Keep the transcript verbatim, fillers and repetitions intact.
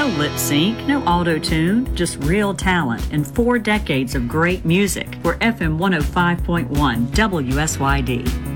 lip sync, no auto tune, just real talent and four decades of great music. We're F M one oh five point one W S Y D.